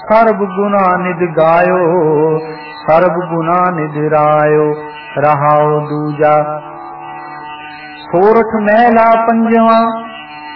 ਸਰਬ ਗੁਨਾ ਨਿਧ ਗਾਇਓ, ਸਰਬ ਗੁਨਾ ਨਿਧ ਰਾਇਓ। ਰਹਾਉ ਦੂਜਾ। ਸੋਰਠ ਮਹਿਲਾ ਪੰਜਵਾ,